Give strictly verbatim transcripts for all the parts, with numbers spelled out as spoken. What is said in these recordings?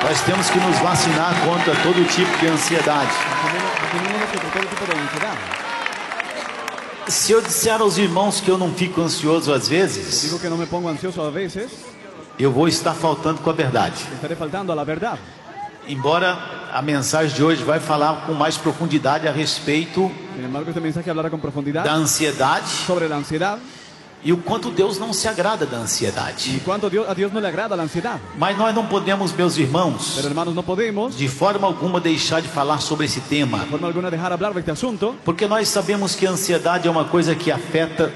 Nós temos que nos vacinar contra todo tipo de ansiedade. Se eu disser aos irmãos que eu não fico ansioso às vezes, Digo que no me pongo ansioso a veces, eu vou estar faltando com a verdade. estaré faltando a la verdad. Embora a mensagem de hoje vai falar com mais profundidade a respeito Sin embargo, este mensaje hablará con profundidad da ansiedade sobre la ansiedad e o quanto Deus não se agrada da y ansiedade. cuánto Dios, a Dios no le agrada la ansiedad. Mas nós não podemos, meus irmãos, Pero hermanos, no podemos de forma alguma deixar de falar sobre esse tema, de forma alguna dejar hablar de este asunto, porque nós sabemos que a ansiedade é uma coisa que afeta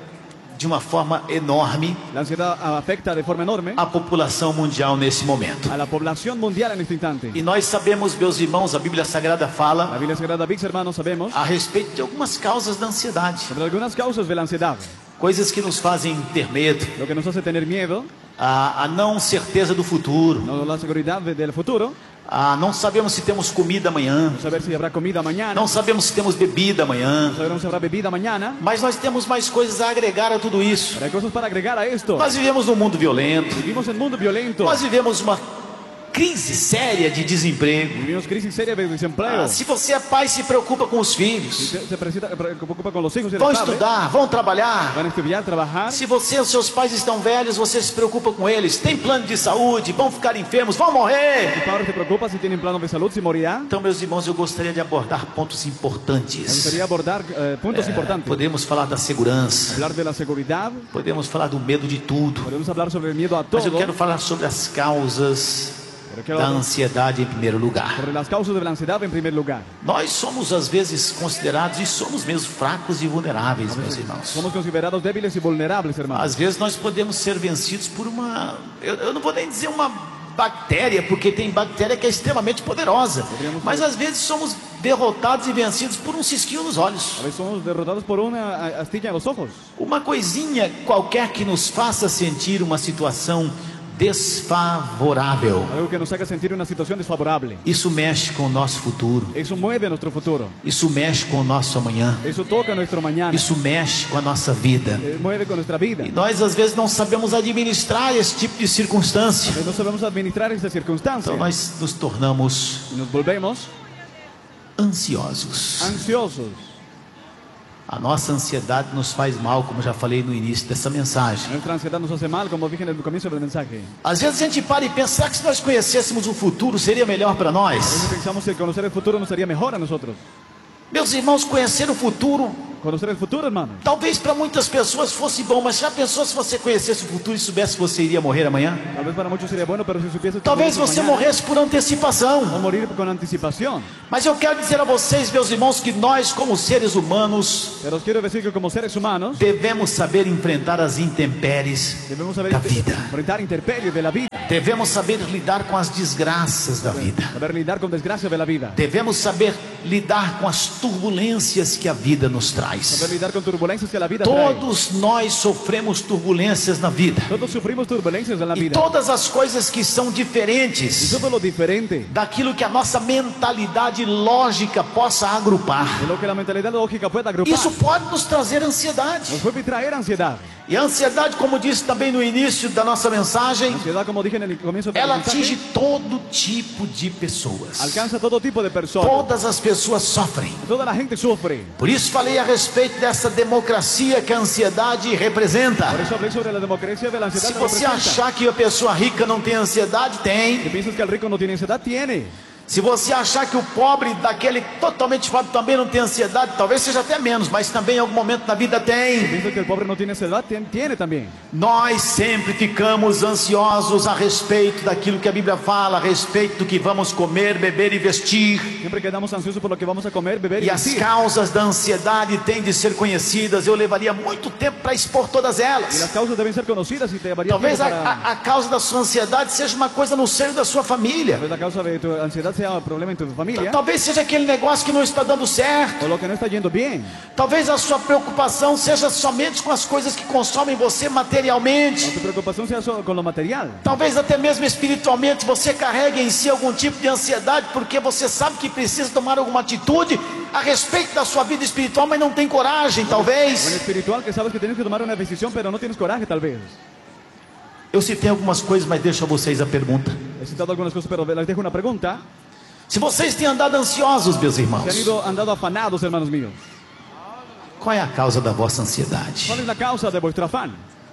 de uma forma enorme la ansiedad afecta de forma enorme a população mundial nesse momento. a la población mundial en este instante. E nós sabemos, meus irmãos, a Bíblia Sagrada La fala Biblia Sagrada, mis hermanos, sabemos a respeito de algumas causas da ansiedade, sobre algunas causas de la ansiedad, coisas que nos fazem ter medo, lo que nos hace tener miedo, a, a não certeza do futuro, no la seguridad de- del futuro, a não sabemos se temos comida amanhã, no saber si habrá comida mañana, não sabemos se temos bebida amanhã, no saber si habrá bebida mañana. mas nós temos mais coisas a agregar a tudo isso. Pero hay cosas para agregar a esto. Nós vivemos num mundo violento, Vivimos en un mundo violento, nós vivemos uma crise séria de desemprego. vivimos crisis seria de desempleo. Ah, se você é pai, se preocupa com os filhos, Se, se precisa- se preocupa con los hijos y vão el padre, estudar, vão trabalhar. van a estudiar, trabajar. Se você e os seus pais estão velhos, você se preocupa com eles. Tem plano de saúde, vão ficar enfermos, vão morrer. Tu padre se preocupa si tienen plano de salud, si morirá. Então, meus irmãos, eu gostaria de abordar pontos Me importantes. gustaría abordar eh, puntos importantes. Podemos falar da segurança, Hablar de la seguridad, podemos falar do medo de tudo, podemos hablar sobre el miedo a mas eu todo, quero falar sobre as causas pero quiero da hablar ansiedade em primeiro lugar. sobre las causas de la ansiedad en primer lugar. Nós somos às vezes considerados e somos mesmo fracos e vulneráveis, meus irmãos. Somos considerados débiles y vulnerables, hermanos. Às vezes nós podemos ser vencidos por uma, eu, eu não vou nem dizer uma bactéria, porque tem bactéria que é extremamente poderosa, mas às vezes somos derrotados e vencidos por um cisquinho nos olhos. A veces somos derrotados por una astilla en los ojos. Uma coisinha qualquer que nos faça sentir uma situação desfavorável. Algo que nos haga sentir una situación desfavorable. Isso mexe com o nosso futuro. Eso mueve nuestro futuro. Isso mexe com o nosso amanhã. Eso toca nuestro mañana. Isso mexe com a nossa vida. Eh, mueve con nuestra vida. E nós às vezes não sabemos administrar esse tipo de circunstância. No sabemos administrar esta circunstancia. Então nós nos tornamos Y nos volvemos ansiosos. ansiosos. A nossa ansiedade nos faz mal, como já falei no início dessa mensagem. Nuestra ansiedad nos hace mal, como dije en el comienzo del mensaje. Às vezes a gente para e pensa, será que se nós conhecêssemos o futuro seria melhor para A nós? veces pensamos que conocer el futuro nos sería mejor a nosotros. Meus irmãos, conhecer o futuro, Conocer el futuro, hermano. talvez para muitas pessoas fosse bom, mas já pensou se você conhecesse o futuro e soubesse que você iria morrer amanhã? Tal vez para muchos sería bueno, pero si supieses que Talvez morirás você mañana, morresse por antecipação. o morir con anticipación. Mas eu quero dizer a vocês, meus irmãos, que nós, como seres humanos, Pero os quiero decir que como seres humanos devemos saber enfrentar as intempéries debemos saber da vida. enfrentar intemperies de la vida, Devemos saber lidar com as desgraças da vida. saber lidar con desgracias de la vida, Devemos saber lidar com as turbulências que a vida nos traz. saber lidar con turbulencias que la vida trae. Todos nós sofremos turbulências na vida. Todos sufrimos turbulencias en la E vida. todas as coisas que são Y diferentes todo lo diferente daquilo que a nossa mentalidade lógica possa agrupar. de lo que la mentalidad lógica puede agrupar Isso pode nos trazer ansiedade. nos puede traer ansiedad. E a ansiedade, como disse também no início da nossa mensagem, Ansiedad, como dije en el comienzo del ela mensaje, atinge todo tipo de pessoas. alcanza todo tipo de personas. Todas as pessoas sofrem. Toda la gente sufre. Por isso falei a respeito dessa democracia que a ansiedade representa. Por eso hablé sobre la democracia de la ansiedad Se que você representa. achar que a pessoa rica não tem ansiedade, Si tem. piensas que el rico no tiene ansiedad, tiene. Se você achar que o pobre, daquele totalmente pobre, também não tem ansiedade, talvez seja até menos, mas também em algum momento na vida Si tem. piensas que el pobre no tiene ansiedad, tien- tiene también. Nós sempre ficamos ansiosos a respeito daquilo que a Bíblia fala, a respeito do que vamos comer, beber e vestir. Siempre quedamos ansiosos por lo que vamos a comer, beber y E as vestir. causas da ansiedade têm de ser conhecidas. Eu levaria muito tempo para expor todas Y elas. las causas deben ser conocidas y te llevaría Talvez tiempo a, para... a, a causa da sua ansiedade seja uma coisa no seio da sua família. Tal vez la causa de tu ansiedad sea un problema en tu familia, Talvez seja aquele negócio que não está dando certo. o lo que no está yendo bien. Talvez a sua preocupação seja somente com as coisas que consomem você O materialmente. tu preocupación sea solo con lo material. Talvez até mesmo espiritualmente você carregue em si algum tipo de ansiedade porque você sabe que precisa tomar alguma atitude a respeito da sua vida espiritual, mas não tem coragem, O en talvez. espiritual que sabes que tienes que tomar una decisión, pero no tienes coraje tal vez. Eu citei algumas coisas, mas deixo a vocês a pergunta. citado algunas cosas, pero les dejo una pregunta. Se vocês têm andado ansiosos, meus Se han irmãos, ido andado afanados, hermanos míos. qual é a causa da vossa ansiedade? ¿Cuál es la causa de vuestro afán?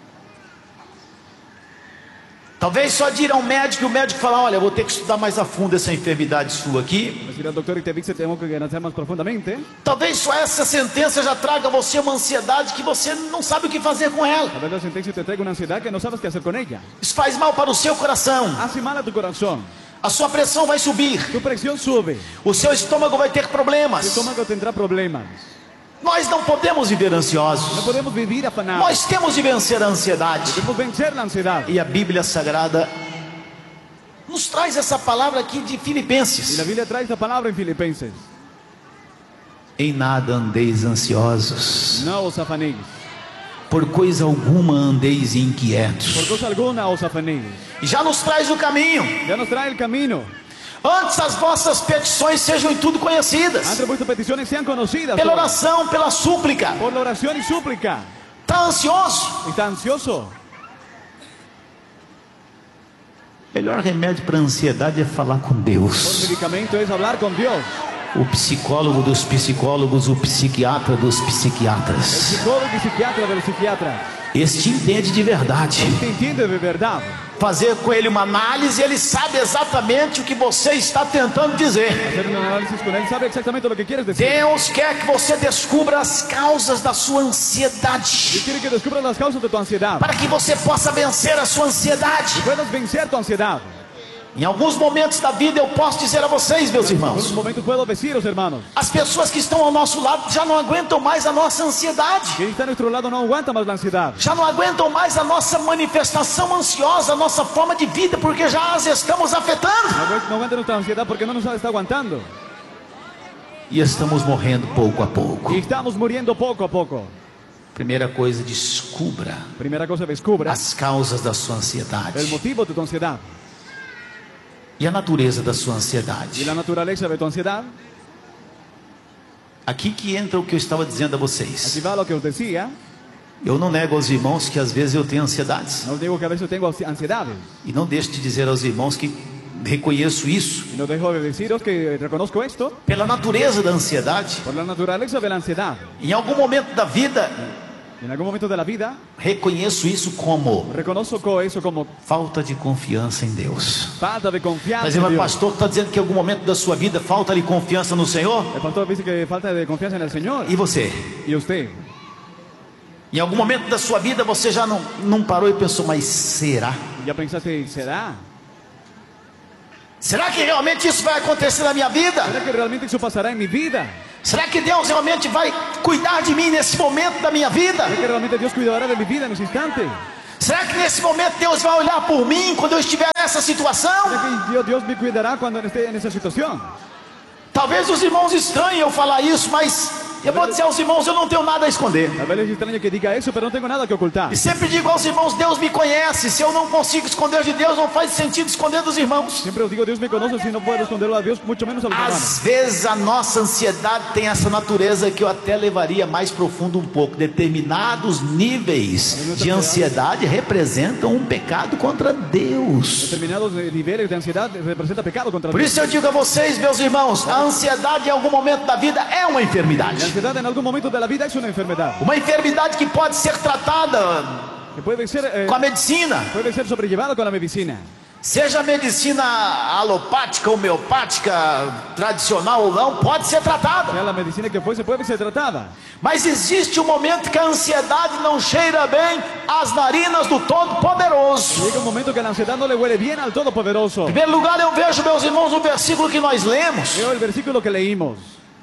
Talvez só de ir ao médico e o médico falar: olha, eu vou ter que estudar mais a fundo essa enfermidade sua aqui. Decir al doctor y te dice, tengo que analizar más profundamente. Talvez só essa sentença já traga a você uma ansiedade que você não sabe o que fazer com ela. A ver, la sentencia te traiga una ansiedad que no sabes qué hacer con ella. Isso faz mal para o seu coração. Hace mal a tu corazón. A sua pressão vai subir. Tu presión sube. O seu estômago vai ter Tu problemas. estómago tendrá problemas. Nós não podemos viver No ansiosos. podemos vivir afanados. Nós temos de vencer a ansiedade. Debemos vencer la ansiedad. E a Bíblia Sagrada nos traz essa palavra aqui de Y Filipenses. la Biblia trae esta palabra en Filipenses. Em nada andeis ansiosos, No os afanéis. por coisa alguma andeis Por inquietos. cosa alguna os afanéis. E já nos traz o caminho. Ya nos trae el camino. Antes as vossas petições sejam em tudo conhecidas. Antes vuestras peticiones sean conocidas. Pela todas. oração, pela súplica. Por la oración y súplica. Está ansioso? ¿Está ansioso? O melhor remédio para a ansiedade é falar com El Deus. medicamento es hablar con Dios. O psicólogo dos psicólogos, o psiquiatra dos El psiquiatras. psicólogo y psiquiatra de los psiquiatras. Este entende de verdade. Te entiende de verdad. Fazer com ele uma análise, ele sabe exatamente o que você está tentando dizer. Hacer un análisis con él, sabe exactamente lo que quieres decir. Deus quer que você descubra as causas da sua Y ansiedade, quiere que descubras las causas de tu ansiedad. para que você possa vencer a sua ansiedade. Puedas vencer tu ansiedad. Em alguns momentos da vida eu posso dizer a vocês, meus En algunos irmãos, momentos puedo deciros, hermanos, as pessoas que estão ao nosso lado já não aguentam mais a nossa ansiedade. que está a nuestro lado no aguanta más la ansiedad. Já não aguentam mais a nossa manifestação ansiosa, a nossa forma de vida, porque já as estamos afetando. No agu- no aguanta nuestra ansiedad porque no nos está aguantando. E estamos morrendo pouco a pouco. Y estamos muriendo poco a poco. Primeira coisa, descubra Primera cosa, descubra as causas da sua ansiedade el motivo de tu ansiedad e a natureza da sua y ansiedade. la naturaleza de tu ansiedad. Aqui que entra o que eu estava dizendo a vocês. Aquí va lo que os decía. Eu não nego aos irmãos que às vezes eu tenho ansiedades. No os digo que a veces tengo ansiedades. E não deixo de dizer aos irmãos que reconheço isso. Y no dejo de deciros que reconozco esto Pela natureza da ansiedade, por la naturaleza de la ansiedad. em algum momento da vida, En algún momento de la vida reconheço isso como reconozco eso como falta de confiança em Deus. falta de confianza Mas en o Dios. pastor está dizendo que em algum momento da sua vida falta de confiança no Senhor. El pastor dice que falta de confianza en el Señor. E você? Y usted, Em algum momento da sua vida você já não, não parou e pensou, mas será? ¿ya pensaste, será? Será que realmente isso vai acontecer na minha vida? ¿Será que realmente eso pasará en mi vida? Será que Deus realmente vai cuidar de mim nesse momento da minha vida? ¿Será que realmente Dios cuidará de mi vida en ese instante? Será que nesse momento Deus vai olhar por mim quando eu estiver nessa situação? ¿Será que Dios, Dios me cuidará cuando esté en esa situación? Talvez os irmãos estranhem eu falar isso, mas eu vou dizer aos irmãos, eu não tenho nada a esconder. Tal vez es extraño que diga eso, pero no tengo nada que ocultar. E sempre digo aos irmãos, Deus me conhece. Se eu não consigo esconder de Deus, não faz sentido esconder dos irmãos. Siempre os digo, Dios me conoce, si no puedo esconderlo a Dios, mucho menos a los hermanos. Às vezes a nossa ansiedade tem essa natureza que eu até levaria mais profundo um pouco. Determinados níveis de ansiedade representam um pecado contra Deus. Determinados eh, niveles de ansiedad representa pecado contra Por Dios. isso eu digo a vocês, meus irmãos, a ansiedade em algum momento da vida é uma La enfermidade. ansiedad en algún momento de la vida es una enfermedad Uma enfermidade que pode ser tratada que puede ser, eh, com a medicina. puede ser sobrellevada con la medicina. Seja a medicina alopática, homeopática, tradicional ou não, pode ser tratada. Sea la medicina que fuese, puede ser tratada. Mas existe um momento que a ansiedade não cheira bem às narinas do Todo-Poderoso. Llega un momento que la ansiedad no le huele bien al Todopoderoso. Em primeiro lugar, eu vejo, meus irmãos, o versículo que nós lemos. Veo el versículo que leímos.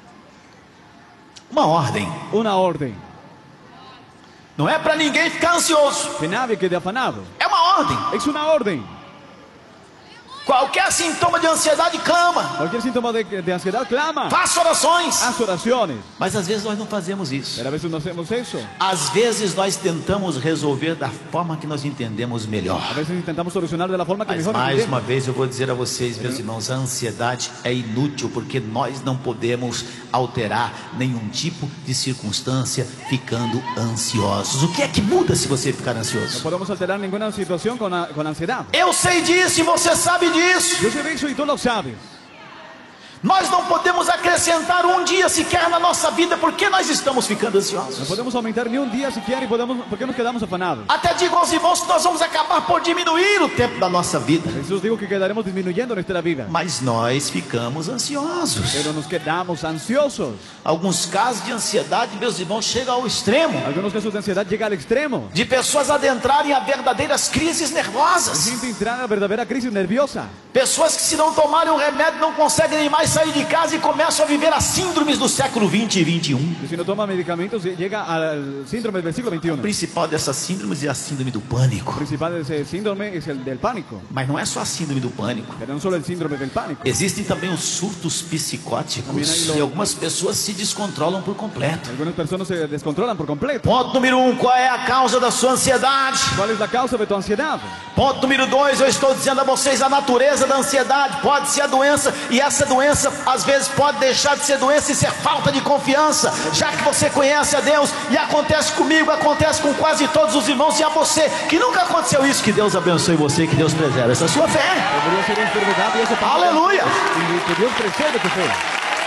Uma ordem. Una orden. Não é para ninguém ficar ansioso. Que nadie quede afanado. É uma ordem. Es una orden. Qualquer sintoma de ansiedade, clama. Cualquier síntoma de, de ansiedad, clama. Faça orações. Haz oraciones. Mas às vezes nós não fazemos isso. Pero a veces no hacemos eso. Às vezes nós tentamos resolver da forma que nós entendemos melhor. A veces intentamos solucionar de la forma que Mas mejor mais entendemos. uma vez eu vou dizer a vocês, meus irmãos, a ansiedade é inútil porque nós não podemos alterar nenhum tipo de circunstância ficando ansiosos. O que é que muda se você ficar No ansioso? podemos alterar ninguna situación con, a- con ansiedad. Eu sei disso e você sabe disso. Yo sé de eso y tú lo sabes. Nós não podemos acrescentar um dia sequer na nossa vida, porque nós estamos ficando No ansiosos. podemos aumentar ni un día siquiera y podemos, ¿por qué nos quedamos afanados? Até digo aos irmãos que nós vamos acabar por diminuir o tempo da nossa vida. Jesús dijo que quedaremos disminuyendo nuestra vida. Mas nós ficamos ansiosos. Pero nos quedamos ansiosos. Alguns casos de ansiedade, meus irmãos, chegam ao extremo. Algunos casos de ansiedad llega al extremo. De pessoas adentrarem a verdadeiras crises La nervosas. gente entra en la verdadera crisis nerviosa. Pessoas que, se não tomarem um remédio, não conseguem nem mais sair de casa e começam a viver as síndromes do século vinte e vinte e um. Y si no toma medicamentos, llega al síndrome del siglo O veintiuno. principal dessas síndromes é a síndrome do pânico. El principal de ese síndrome es el del pánico. Mas não é só a síndrome do pânico. Pero no solo el síndrome del pánico. Existem também os surtos psicóticos. Também aí lo- E algumas pessoas se descontrolam por completo. Algunas personas se descontrolan por completo. Ponto número um, qual é a causa da sua ansiedade? ¿Cuál es la causa de tu ansiedad? Ponto número dois, eu estou dizendo a vocês a natureza da ansiedade. Pode ser a doença, e essa doença às vezes pode deixar de ser doença e ser falta de confiança, já que você conhece a Deus. E acontece comigo, acontece com quase todos os irmãos. E a você que nunca aconteceu isso, que Deus abençoe você, que Deus preserve essa sua fé. Podría ser enfermedad y eso pasa. Aleluya. Y que Dios preserve tu fe.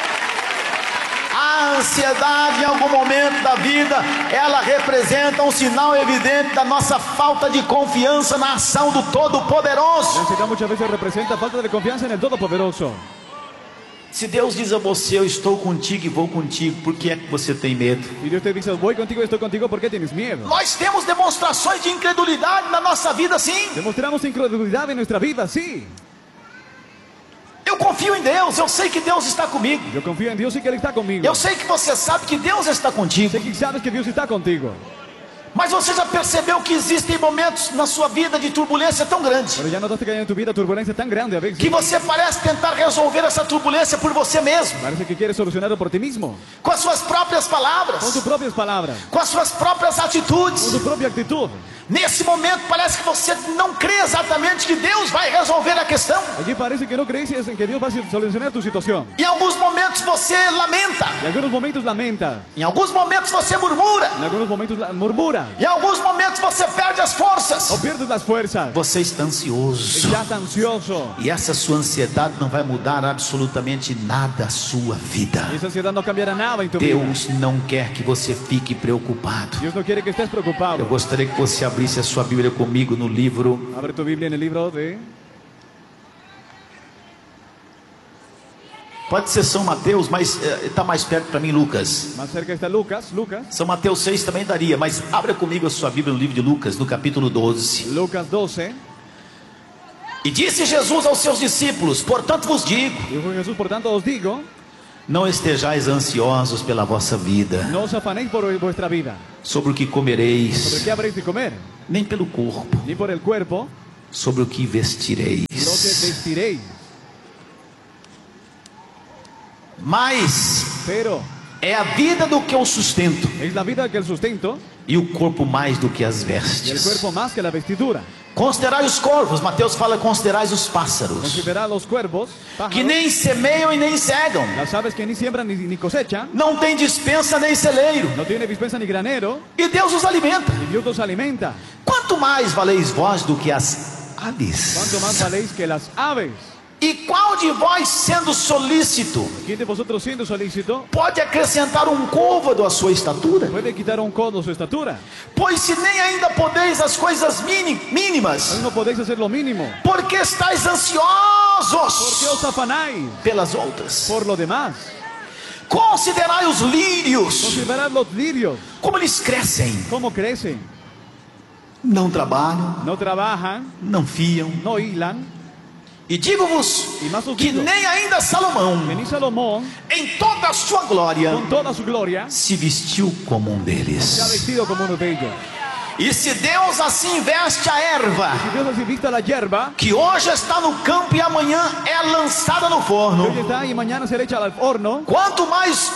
A ansiedade, em algum momento da vida, ela representa um sinal evidente da nossa falta de confiança na ação do La Todo-Poderoso. ansiedad muchas veces representa falta de confianza en el Todopoderoso. Se Deus diz a você, eu estou contigo e vou contigo, por que é que você tem medo? Y Dios te dice, voy contigo y estoy contigo, ¿por qué tienes miedo? Nós temos demonstrações de incredulidade na nossa vida, sim. Demostramos incredulidad en nuestra vida, sí. Eu confio em Deus, eu sei que Deus está comigo. Yo confío en Dios y que Él está conmigo. Eu sei que você sabe que Deus está contigo. Sé que sabes que Dios está contigo. Mas você já percebeu que existem momentos na sua vida de turbulência tão grande, Pero ya notaste que hay en tu vida turbulencia tan grande a veces. que você parece tentar resolver essa turbulência por você mesmo, Parece que quieres solucionarlo por ti mismo. com as suas próprias Con palavras, tus propias palabras. com as suas próprias Con atitudes. tu propia actitud. Nesse momento parece que você não crê exatamente que Deus vai resolver a questão. Allí parece que no crees en que Dios va a solucionar tu situación. Em alguns momentos você lamenta, En algunos momentos lamenta. em alguns momentos você murmura, En algunos momentos la- murmura. em alguns momentos você perde as forças. O pierdes las fuerzas. Você está ansioso. Estás ansioso. E essa sua ansiedade não vai mudar absolutamente nada a sua vida. Y esa ansiedad no cambiará nada en tu vida. Deus não quer que você fique preocupado. Dios no quiere que estés Eu preocupado. gostaria que você abrisse a sua Bíblia comigo no livro. Abre tu Biblia en el libro de... Pode ser São Mateus, mas está mais perto para mim, Lucas. Más cerca está Lucas. Lucas. São Mateus seis também daria, mas abra comigo a sua Bíblia no livro de Lucas, no capítulo doze. Lucas doce. E disse Jesus aos seus discípulos: portanto vos digo, Dijo Jesús, por tanto os digo, não estejais ansiosos pela vossa vida, no os afanéis por vuestra vida. sobre o que ¿Sobre comereis, qué habréis de comer? nem pelo corpo, Ni por el cuerpo, sobre o que lo que vestireis. vestiréis. Mas Pero é a vida do que o sustento, es la vida que el sustento e o corpo mais do que as y el vestes. cuerpo más que la vestidura. Considerai os corvos, Mateus fala: considerai os pássaros, Considerad los cuervos, que pájaros, nem semeiam e nem cegam, las aves que ni siembran ni, ni cosechan, não tem dispensa nem celeiro, no tiene dispensa ni granero, e Deus os alimenta. y Dios los alimenta. Quanto mais valeis vós do que as aves? ¿Cuánto más valéis que las aves? E qual de vós, sendo solícito, ¿Quién de vosotros siendo solícito pode acrescentar um côvado à sua estatura? puede quitar un codo su estatura? Pois se nem ainda podeis as coisas mini- mínimas, Aún no podéis hacer lo mínimo. por que estáis ¿Por qué ansiosos os afanáis pelas outras? por lo demás? Considerai os lírios, Considerad los lirios, como eles crescem, cómo crecen, não trabalham, no trabajan, não fiam. no hilan. E digo-vos E mais os que digo, nem ainda Salomão, que ni Salomón, em toda a sua glória, con toda su gloria, se vestiu como um se ha deles. vestido como uno de ellos. E se Deus assim veste a erva, Si Dios así vista la hierba, que hoje está no campo e amanhã é lançada no que forno, hoy está y mañana será hecha al horno, quanto mais a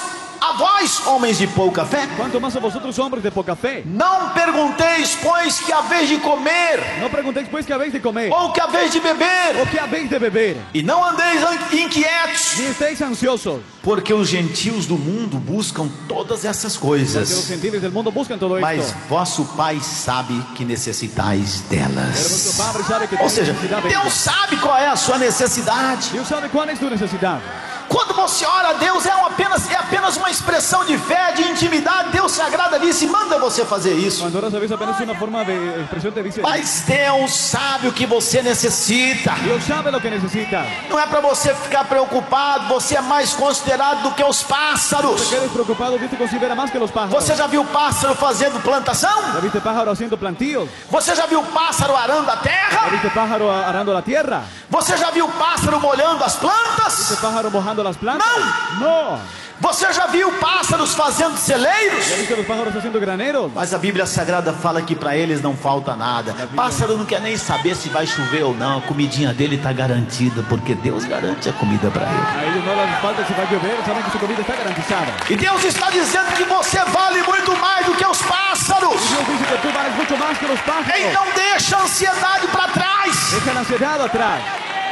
A vós, homens de pouca fé, ¿Cuánto más a vosotros, hombres de poca fe? não pergunteis, pois, que haveis de comer, No preguntéis pues qué habéis de comer ou que haveis de beber, o qué habéis de beber, e não andeis an- inquietos, ni estéis ansiosos, porque os gentios do mundo buscam todas essas porque los coisas, gentiles del mundo buscan todo mas esto. vosso Pai sabe que necessitais Pero delas. vuestro Padre sabe que Ou tenéis seja, necesidad de Deus ello. sabe qual é a sua necessidade. Dios sabe cuál es tu necesidad. Quando você ora a Deus, é, um apenas, é apenas uma expressão de fé, de intimidade. Deus se agrada disso e manda você fazer isso. Cuando oras a veces apenas una forma de expresión te dice, Mas Deus sabe o que você necessita. Dios sabe lo que necesitas. Não é para você ficar preocupado. Você é mais considerado do que os Te pássaros. quedes preocupado, Dios te considera más que los pájaros. Você já viu pássaro fazendo plantação? ¿Ya viste pájaro haciendo plantíos? Você já viu pássaro arando a ¿Ya terra? viste pájaro arando la tierra? Você já viu pássaro molhando as ¿Viste plantas? pájaro mojando las plantas? No. No. Você já viu pássaros fazendo ¿Ya celeiros? viste los pájaros haciendo graneros? Mas a Bíblia Sagrada fala que para eles não falta nada. Pássaro não quer nem saber se vai chover ou não. A comidinha dele está garantida, porque Deus garante a comida para ele. A ellos no les falta si va a llover, saben que su comida está garantizada. E Deus está dizendo que você vale muito mais do que os pássaros. Dios dice que tú vales mucho más que los pájaros. Então deixa a ansiedade para trás. Deja la ansiedad atrás.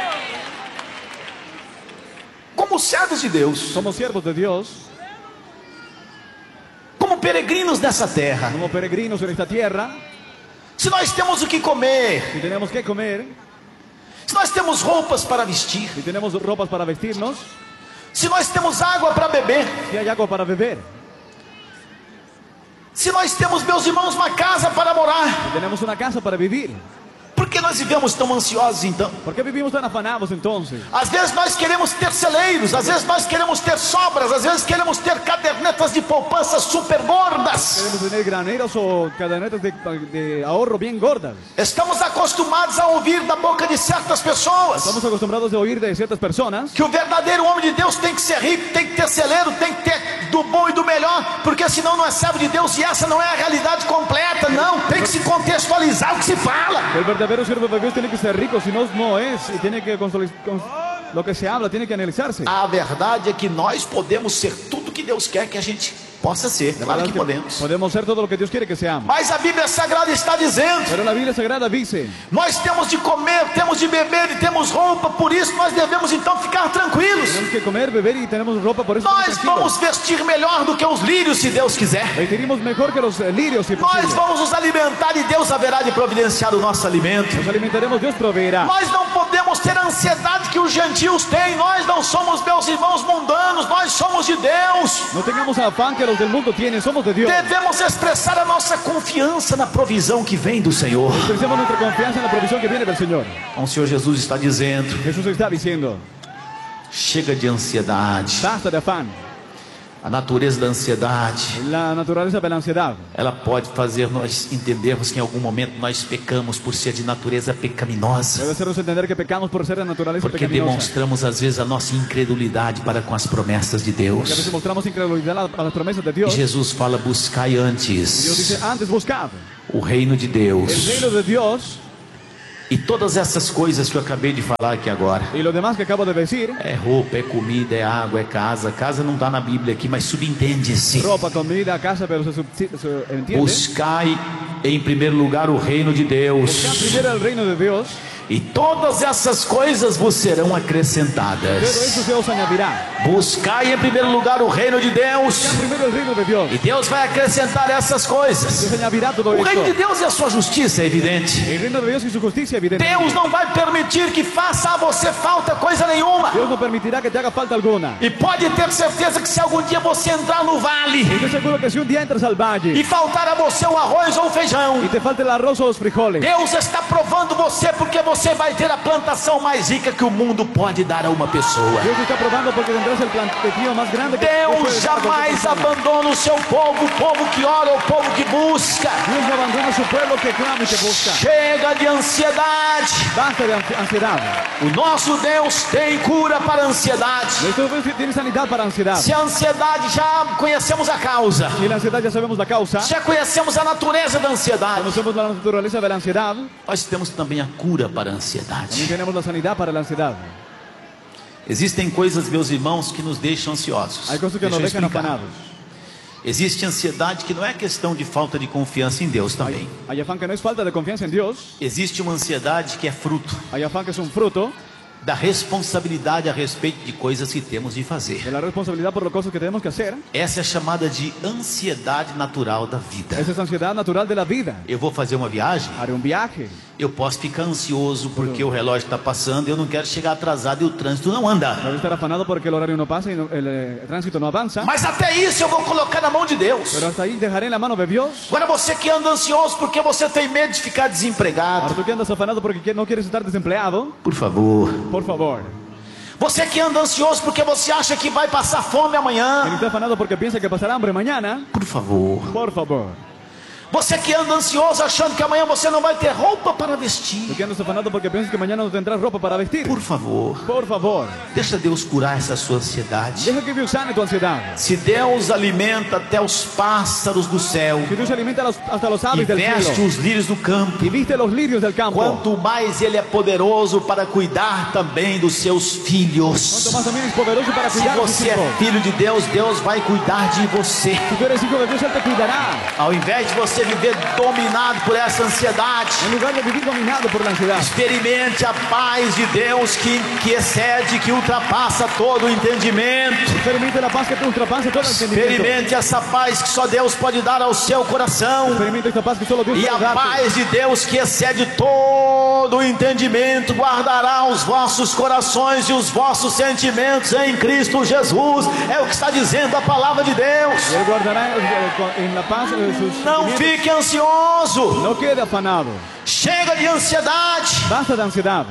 Como servos de Deus, Somos siervos de Dios, como peregrinos nessa terra, como peregrinos en esta tierra. se nós temos o que comer, Si tenemos que comer, se nós temos roupas para vestir, si tenemos ropas para vestirnos, se nós temos água para beber, si hay agua para beber, se nós temos, meus irmãos, uma casa para morar, si tenemos una casa para vivir, por que nós vivemos tão ansiosos então? ¿por qué vivimos tan afanados entonces? Às vezes nós queremos ter celeiros, às vezes nós queremos ter sobras, às vezes queremos ter cadernetas de poupança super gordas. Queremos tener graneros o cadenetas de, de ahorro bien gordas. Estamos acostumados a ouvir da boca de certas pessoas Estamos acostumbrados a oír de ciertas personas que o verdadeiro homem de Deus tem que ser rico, tem que ter celeiro, tem que ter do bom e do melhor, porque senão não é servo de Deus, e essa não é a realidade completa. Não, tem que se contextualizar o que se fala. el verdadero siervo de Dios tiene que ser rico, si no, no es, y tiene que consoli- cons- lo que se habla tiene que analizarse. A verdade é que nós podemos ser tudo que Deus quer que a gente possa ser, La claro verdad que es que podemos. podemos ser todo lo que Dios quiere que seamos. Mas a Bíblia Sagrada está dizendo: Pero la Biblia Sagrada dice, nós temos de comer, temos de beber e temos roupa, por isso nós devemos então ficar tranquilos. tenemos que comer, beber y tenemos ropa, por eso estamos Nós tranquilos. vamos vestir melhor do que os lírios, se Deus quiser. Vestiremos mejor que los eh, lirios, si Nós posible. vamos nos alimentar e Deus haverá de providenciar o nosso alimento. Nos alimentaremos, Dios proveerá. Nós não podemos ter a ansiedade que os gentios têm. Nós não somos, meus irmãos, mundanos, nós somos de Deus. No tengamos afán que los del mundo tienen, somos de Dios. Devemos expressar a nossa confiança na provisão que vem do Senhor. Expresemos nuestra confianza en la provisión que viene del Señor. O Senhor Jesus está dizendo: Jesús está diciendo, chega de ansiedade. basta de afán. A natureza da ansiedade, La naturaleza de la ansiedad ela pode fazer nós entendermos que em algum momento nós pecamos por ser de natureza pecaminosa, debe hacernos entender que pecamos por ser de naturaleza porque pecaminosa. demonstramos às vezes a nossa incredulidade para com as promessas de Que a Deus. veces mostramos incredulidad a a las promesas de E Dios. Jesus fala: buscai Dios antes dice, antes buscad o reino de el Deus. reino de Dios, E todas essas coisas que eu acabei de falar aqui agora, y lo demás que acabo de decir, é roupa, é comida, é água, é casa. Casa não está na Bíblia aqui, mas subentende-se: ropa, comida, casa, pero se, subsi- se entiende. buscai em primeiro lugar o reino de Buscad Deus, primero el reino de Dios, e todas essas coisas vos serão todo acrescentadas. eso se os añadirá. Buscai em primeiro lugar o reino de Deus, Buscad primero el reino de Dios, e Deus vai acrescentar essas coisas. Dios añadirá todo O reino de esto. Deus e a sua justiça é evidente. El reino de Dios y su justicia, evidente. Deus não vai permitir que faça a você falta coisa nenhuma. Dios no permitirá que te haga falta alguna. E pode ter certeza que se algum dia você entrar no vale Y estoy seguro que si un día entras al e valle faltar a você o arroz ou o feijão, y te falta el arroz o los frijoles, Deus está provando você, porque você vai ter a plantação mais rica que o mundo pode dar a uma pessoa. Dios te está probando porque tendrás el plantío más grande que Dios Deus puede dar a cualquier jamais persona. abandona o seu povo, o povo que ora, o povo que busca. Dios no abandona a su pueblo que clama y que busca. Chega de ansiedade. Basta de ansi- ansiedad. O nosso Deus tem cura para a ansiedade. Nuestro Dios tiene sanidad para ansiedad. Se a ansiedade, já conhecemos a causa, Y la ansiedad ya sabemos la causa. já conhecemos a natureza da ansiedade, Conocemos la naturaleza de la ansiedad. nós temos também a cura para a También ansiedade. tenemos la sanidad para la ansiedad. Existem coisas, meus irmãos, que nos deixam ansiosos. Hay cosas que Deixa nos eu dejan explicar. afanados. Existe ansiedade que não é questão de falta de confiança em Deus também. Hay afán que no es falta de confianza en Dios. Existe uma ansiedade que é fruto Hay afán que es un fruto da responsabilidade a respeito de coisas que temos de fazer. de la responsabilidad por las cosas que tenemos que hacer. Essa é chamada de ansiedade natural da vida. Esa es ansiedad natural de la vida. Eu vou fazer uma viagem, Haré un viaje. eu posso ficar ansioso porque o relógio está passando e eu não quero chegar atrasado e o trânsito não anda. Debe estar afanado porque el horario no pasa y no- el, eh, tránsito no avanza. Mas até isso eu vou colocar na mão de Deus. Pero hasta ahí dejaré en la mano de Dios. Agora você que anda ansioso porque você tem medo de ficar Ahora desempregado, tú que andas afanado porque qui- no quieres estar desempleado, por favor. por favor. Você que anda ansioso porque você acha que vai passar fome Quien amanhã, está afanado porque piensa que pasará hambre mañana, por favor. por favor. Você que anda ansioso achando que amanhã você não vai ter roupa para Tú vestir, que andas afanado porque piensas que mañana no tendrás ropa para vestir, por favor. por favor. Deixa Deus curar essa sua ansiedade. Deja que Dios sane tu ansiedad. Se Deus alimenta até os pássaros do céu Si Dios alimenta a los- hasta los e aves del veste cielo os lírios do campo, y viste los lirios del campo, quanto mais Ele é poderoso para cuidar também dos seus cuanto filhos. más también es poderoso para Se cuidar de sus você é hijos. filho de Deus, Deus vai cuidar de você. Si tú eres hijo de Dios, Él te cuidará. Ao invés de você viver dominado por essa ansiedade, En lugar de vivir dominado por la ansiedad, experimente a paz de Deus que, que excede, que ultrapassa todo o entendimento. experimente la paz que te ultrapasa todo entendimiento. Experimente essa paz que só Deus pode dar ao seu coração. Experimente esta paz que solo Dios E puede a darte. paz de Deus que excede todo o entendimento guardará os vossos corações e os vossos sentimentos em Cristo Jesus. É o que está dizendo a palavra de Deus. Y Él guardará eh, con- en la paz eh, sus Não sentimientos. fique ansioso. No quede afanado. Chega de ansiedade. Basta de ansiedad.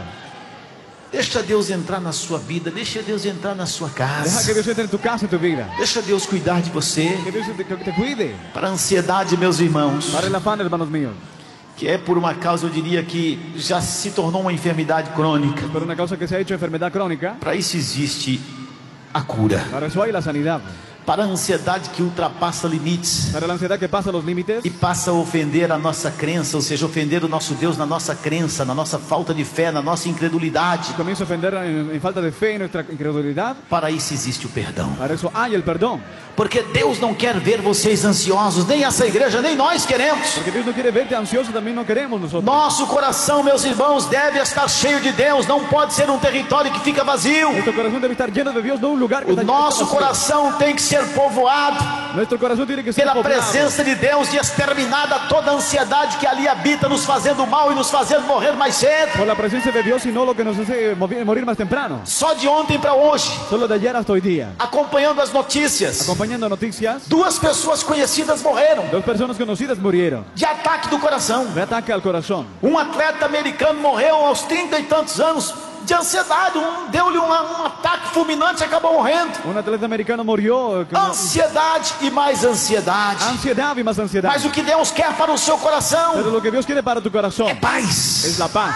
Deixa Deus entrar na sua vida. Deixa Deus entrar na sua Deja que casa. Dios entre en tu casa, en tu vida. Deixa Deus cuidar de você. Que Dios te, que te cuide. Para a ansiedade, meus irmãos, Para el afán, hermanos míos. que é por uma causa, eu diria que já se tornou uma enfermidade crônica. Por una causa que se ha hecho enfermedad crónica, Para isso existe a cura. para eso hay la sanidad. Para a ansiedade que ultrapassa limites Para la ansiedad que pasa los límites e passa a ofender a nossa crença, ou seja, ofender o nosso Deus na nossa crença, na nossa falta de fé, na nossa incredulidade. comienza a ofender en, en falta de fe, en nuestra incredulidad. Para isso existe o perdão. Para eso hay el perdón. Porque Deus não quer ver vocês ansiosos, nem essa igreja, nem nós queremos. Porque Dios no quiere verte ansioso, también no queremos nosotros. Nosso coração, meus irmãos, deve estar cheio de Deus, não pode ser um território que fica vazio. Nuestro corazón debe estar lleno de Dios, no un lugar que O está nosso vacío. coração tem que ser povoado Nuestro corazón tiene que ser pela poblado presença de Deus e exterminada toda a ansiedade que ali habita, nos fazendo mal e nos fazendo morrer mais cedo. por la presencia de Dios y no lo que nos hace movi- morir más temprano. Só de ontem para hoje, Solo de ayer hasta hoy día. acompanhando as notícias, Acompañando noticias, duas pessoas conhecidas morreram dos personas conocidas murieron de ataque do coração. de ataque al corazón. Um atleta americano morreu aos trinta e tantos anos de ansiedade, um, deu-lhe um, um ataque fulminante e acabou morrendo. Un atleta americano murió con Ansiedade e mais ansiedade. ansiedad y más ansiedad. Mas o que Deus quer para o seu Pero coração lo que Dios quiere para tu corazón é paz. es la paz.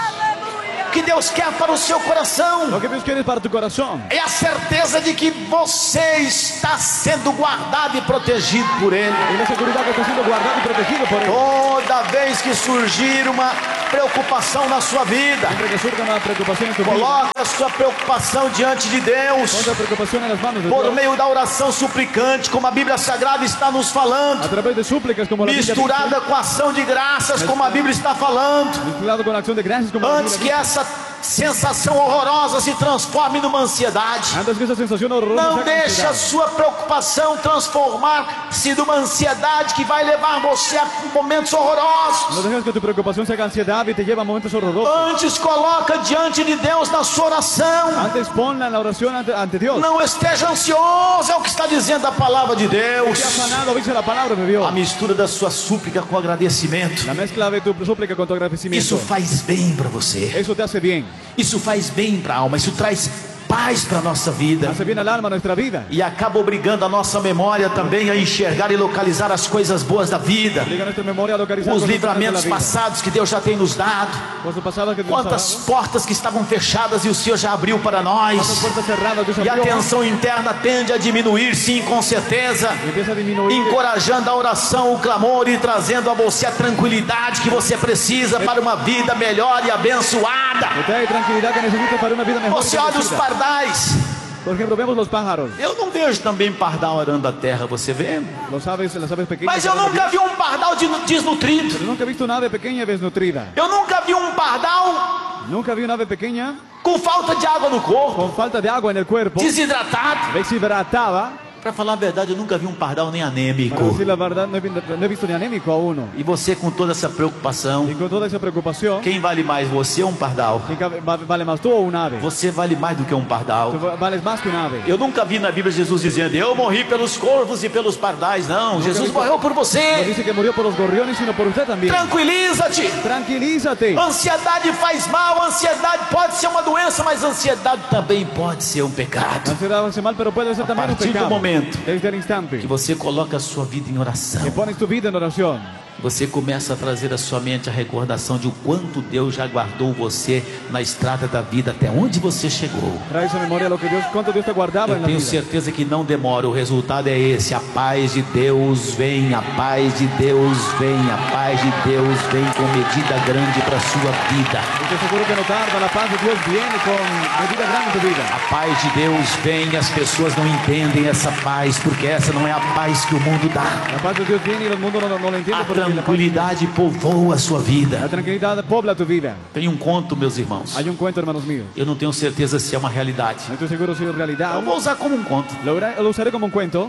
O que Deus quer para o seu coração Lo que Dios quiere para tu corazón é a certeza de que você está sendo guardado e protegido por Ele. es la seguridad que está siendo guardado y protegido por Él. Toda vez que surgir uma preocupação na sua vida, Siempre que surja una preocupación en tu vida, coloque a sua preocupação diante de Deus, pon la preocupación en las manos de por Dios. meio da oração suplicante, como a Bíblia Sagrada está nos A falando, través de súplicas como la Biblia dice, misturada com a ação de graças, como a Bíblia está falando, mezclado con la acción de gracias como la antes que Biblia dice. essa sensação horrorosa se transforme numa ansiedade. Antes que esa sensación horrorosa Não se haga deixe a ansiedad. sua preocupação transformar-se numa ansiedade que vai levar você a momentos No horrorosos. dejes que tu preocupación se haga ansiedad y te lleve a momentos horrorosos. Antes coloca diante de Deus na sua oração. Antes ponla en la oración ante, ante Dios. Não esteja ansioso, é o que está dizendo a palavra de Que Deus. has sanado, dice la palabra de Dios. A mistura da sua súplica com agradecimento. La mezcla de tu súplica con tu agradecimiento. Isso faz bem para você. Eso te hace bien. Isso faz bem para a alma. Isso traz paz para a nossa vida. Hace bien al alma, a nuestra vida. E acaba obrigando a nossa memória também a enxergar e localizar as coisas boas da vida. Liga nuestra memoria a localizar Os cosas buenas de la livramentos vida. passados que Deus já tem nos dado. Cosas pasadas que Dios ha Quantas dado. portas que estavam fechadas e o Senhor já abriu para Cuántas nós. puertas cerradas Dios E a abrió. tensão interna tende a diminuir, sim, com certeza. Y empieza a disminuir. Encorajando a oração, o clamor e trazendo a você a tranquilidade que você precisa para uma vida melhor e abençoada. Que te da tranquilidad que necesitas para una vida mejor. y Você olha os bendecida. pardais. Por ejemplo, vemos los pájaros. Eu não vejo também pardal arando a terra, você vê? Los aves, las aves pequeñas. Mas eu nunca vi um pardal desnutrido. Pero nunca he visto una ave pequeña desnutrida. Eu nunca vi um pardal Nunca vi una ave pequeña com falta de água no corpo, con falta de agua en el cuerpo, desidratado. deshidrataba. Para falar a verdade, eu nunca vi um pardal nem Para anêmico. decir la verdad, no he, vi- no he visto ni anémico a uno. E você com toda essa preocupação, Y con toda esa preocupación, quem vale mais, você ou um pardal? ¿quién cabe- va- vale más tú o un ave? Você vale mais do que um pardal. Tú va- vales más que un ave. Eu nunca vi na Bíblia Jesus dizendo: eu morri pelos corvos e pelos pardais. Não, Jesus morreu por No você. dice que murió por los gorriones, sino por usted también. Tranquiliza-te. Tranquilízate. Ansiedade faz mal, ansiedade pode ser uma doença, mas ansiedade também pode ser um pecado. No se hace mal, pero puede ser también un partir do pecado. momento Desde el instante Que você coloca a sua vida em oração, que pones tu vida en oración, você começa a trazer à sua mente a recordação de o quanto Deus já guardou você na estrada da vida até onde você chegou. traes a memoria lo que Dios, cuánto Dios te guardaba Eu en la tenho vida. certeza que não demora, o resultado é esse: a paz de Deus vem, a paz de Deus vem, a paz de Deus vem com medida grande para a sua vida. Y te aseguro que no tarda, la paz de Dios viene con medida grande en tu vida. A paz de Deus vem e as pessoas não entendem essa paz, porque essa não é a paz que o mundo dá. La paz de Dios viene y el mundo no, no, no lo entiende A porque la, paz- tranquilidade povoa a sua la vida. tranquilidad pobla tu vida. Tem um conto, meus irmãos, Hay un cuento, hermanos míos. eu não tenho certeza se é uma realidade. No estoy seguro si es realidad. Eu vou usar como um conto. Lo, ura- lo usaré como un cuento.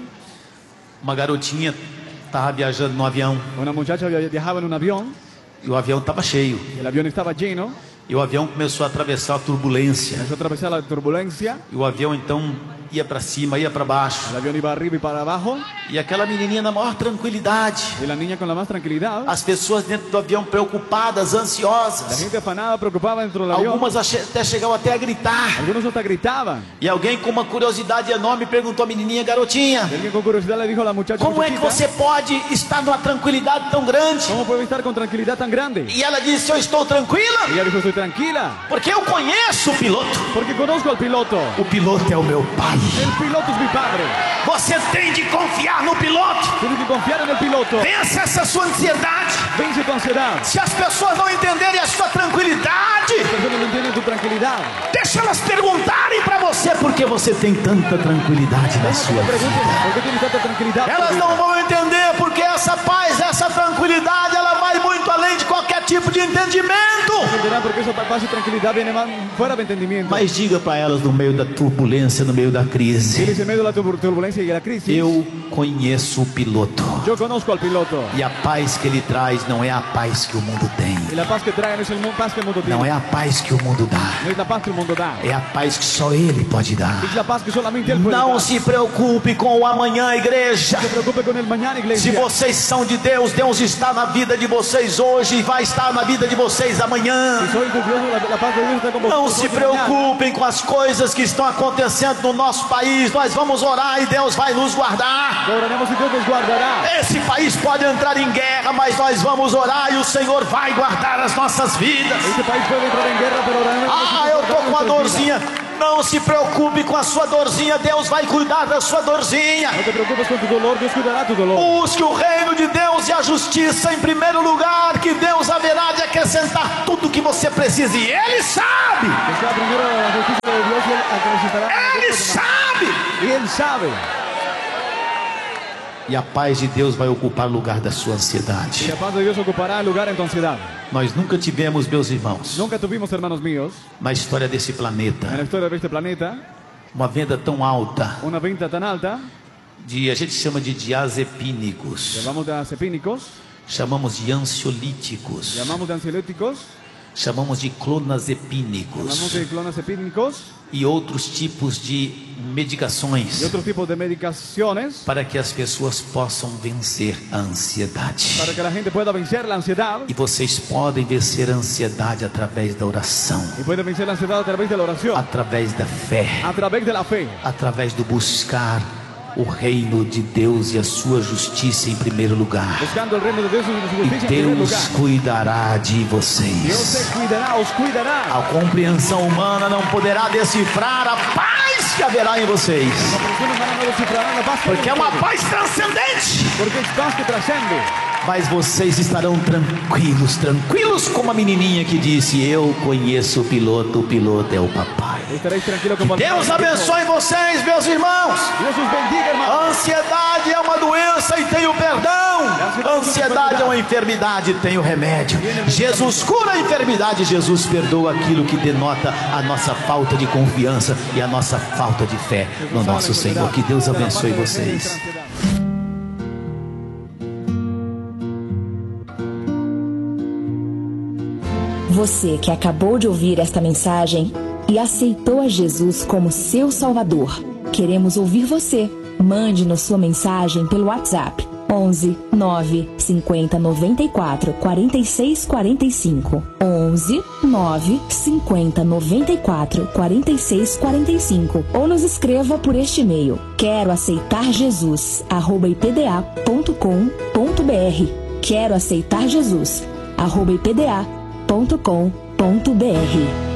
Uma garotinha estava viajando no avião Una muchacha via- viajaba en un avión, e o avião estava cheio. el avión estaba lleno, E o avião começou a atravessar a turbulência. empezó a atravesar la turbulencia, E o avião então ia para cima, ia para baixo. el avión iba arriba y para abajo, E aquela menininha na maior tranquilidade. y la niña con la más tranquilidad, As pessoas dentro do avião preocupadas, la ansiosas. gente afanada, preocupada dentro del avión, Algumas ache- até chegavam até a gritar. algunos hasta gritaban. E alguém com uma curiosidade enorme perguntou à menininha: garotinha, Y alguien con curiosidad le dijo a la muchacha, como é que muchachita, você pode estar numa tranquilidade tão grande? ¿cómo puede estar con tranquilidad tan grande? E ela disse: eu estou tranquila Y ella dijo, estoy tranquila, porque eu conheço o piloto. porque conozco al piloto. O piloto é o meu pai. El piloto es mi padre. Você tem de confiar no piloto. Tienes que confiar en el piloto. Vença essa sua ansiedade. Vence tu ansiedad. Se as pessoas não entenderem a sua tranquilidade, Las personas no entienden tu tranquilidad. deixa elas perguntarem para você por que você tem tanta tranquilidade na Deja que sua te pregunten, vida. ¿por qué tienes tanta tranquilidad? en tu Elas vida? não vão entender porque essa paz, essa tranquilidade, ela vai muito além de qualquer tipo de entendimento. Entenderán porque esa paz y tranquilidad viene más fuera de entendimiento. Mas diga para elas no meio da turbulência, no meio da crise: Diles en medio de la tur- turbulencia y de la crisis, eu conheço o piloto. yo conozco al piloto. E a paz que ele traz não é a paz que o mundo tem. Y la paz que trae no es el mu- paz que el mundo tiene. Não é a paz que o mundo dá. No es la paz que el mundo da. É a paz que só ele pode dar. Es la paz que solamente él puede Não dar. se preocupe com o amanhã, igreja. No se preocupe con el mañana, Se iglesia. vocês são de Deus, Deus está na vida de vocês hoje e vai estar na vida de vocês amanhã. Si sois de Dios, la, la paz de Dios está con Não vosotros se mañana. preocupem com as coisas que estão acontecendo no nosso país. Nós vamos orar e Deus vai nos guardar. Oraremos y Dios nos guardará. Esse país pode entrar em guerra, mas nós vamos orar e o Senhor vai guardar as nossas vidas. Este país puede entrar en guerra, pero oraremos. Ah, eu tô com a dorzinha. Não se preocupe com a sua dorzinha. Deus vai cuidar da sua dorzinha. No te preocupes con tu dolor, Dios cuidará tu dolor. Busque o reino de Deus e a justiça em primeiro lugar, que Deus haverá de acrescentar tudo que você precisa. E Ele sabe. Que sea primero la justicia de Dios y Él acrecentará. Ele sabe. Y Él sabe. E a paz de Deus vai ocupar o lugar da sua Y ansiedade. la paz de Dios ocupará el lugar en tu ansiedad. Nós nunca tivemos, meus irmãos, Nunca tuvimos, hermanos míos, na história desse en la planeta, historia de este planeta, uma venda tão alta una venta tan alta, de, a gente chama de diazepínicos, llamamos de acepínicos, chamamos de ansiolíticos, llamamos de ansiolíticos, chamamos de llamamos clonazepínicos de clonazepínicos e outros tipos de medicações y otros tipos de medicaciones para que as pessoas possam vencer a ansiedade. para que la gente pueda vencer la ansiedad E vocês podem vencer a ansiedade através da oração, y puede vencer la ansiedad a través de la oración, através da fé, a través de la fe, através do buscar o reino de Deus e a sua justiça em primeiro lugar. buscando el reino de Dios y su E justicia en primer Deus lugar. cuidará de Dios vocês. te cuidará, os cuidará. A compreensão humana não poderá decifrar a paz que haverá em vocês, La comprensión humana no descifrará la paz que hay en porque é uma ustedes, paz transcendente. porque es paz que trascende. Mas vocês estarão tranquilos, tranquilos como a menininha que disse: eu conheço o piloto, o piloto é o papai. Estaréis tranquilos como Deus abençoe vocês, meus irmãos. Dios os bendiga, hermano. A ansiedade é uma doença e tem o perdão. A ansiedade é uma enfermidade e tem o remédio. Jesus cura a enfermidade, Jesus perdoa aquilo que denota a nossa falta de confiança e a nossa falta de fé no nosso Senhor. Que Deus abençoe vocês. Você que acabou de ouvir esta mensagem e aceitou a Jesus como seu Salvador, queremos ouvir você. Mande-nos sua mensagem pelo WhatsApp onze, nove, cinquenta, noventa e quatro, quarenta e seis, quarenta e cinco. onze, nove, cinquenta, noventa e quatro, quarenta e seis, quarenta e cinco. Ou nos escreva por este e-mail: quero aceitar Jesus, arroba ipda ponto com ponto br. Quero aceitar Jesus, arroba ipda ponto com ponto br.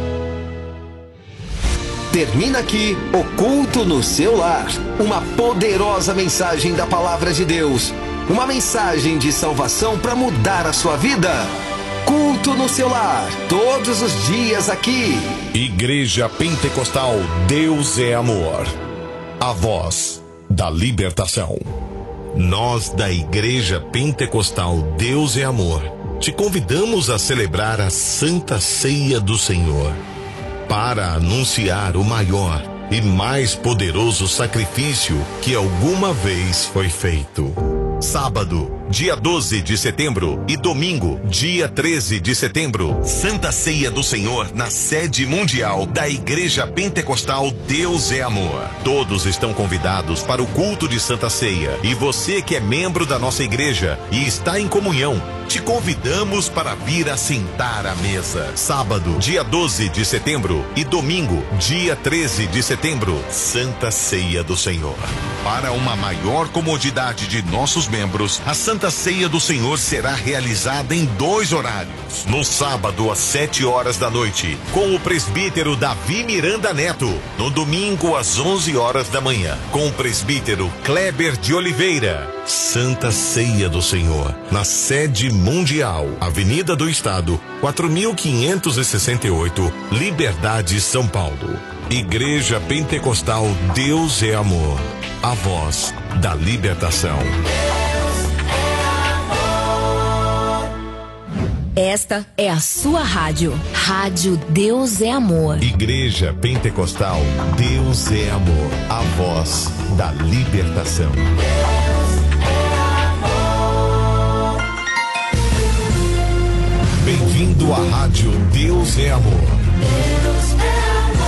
Termina aqui o Culto no Seu Lar. Uma poderosa mensagem da Palavra de Deus. Uma mensagem de salvação para mudar a sua vida. Culto no Seu Lar, todos os dias aqui. Igreja Pentecostal Deus é Amor. A voz da libertação. Nós da Igreja Pentecostal Deus é Amor te convidamos a celebrar a Santa Ceia do Senhor, para anunciar o maior e mais poderoso sacrifício que alguma vez foi feito. Sábado, dia doze de setembro e domingo, dia treze de setembro, Santa Ceia do Senhor na sede mundial da Igreja Pentecostal Deus é Amor. Todos estão convidados para o culto de Santa Ceia e você que é membro da nossa igreja e está em comunhão, te convidamos para vir assentar à mesa. Sábado, dia doze de setembro e domingo, dia treze de setembro, Santa Ceia do Senhor. Para uma maior comodidade de nossos membros, a Santa Ceia do Senhor será realizada em dois horários. No sábado, às sete horas da noite, com o presbítero Davi Miranda Neto. No domingo, às onze horas da manhã, com o presbítero Kleber de Oliveira. Santa Ceia do Senhor, na sede mundial, Avenida do Estado, quatro mil quinhentos e sessenta e oito, Liberdade, São Paulo. Igreja Pentecostal Deus é Amor, a voz da libertação. Esta é a sua rádio. Rádio Deus é Amor. Igreja Pentecostal Deus é Amor, a voz da libertação. Bem-vindo à Rádio Deus é Amor. Deus é